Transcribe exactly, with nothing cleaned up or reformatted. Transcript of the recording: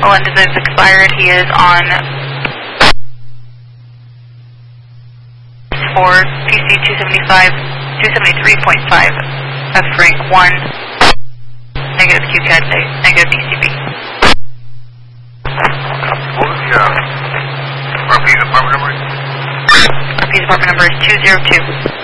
Melendez is expired. He is on for P C two seventy-five, two seventy-three point five, F rank one, negative Q C A D, negative P C B. What was the uh, R P department number? R P department number is two zero two.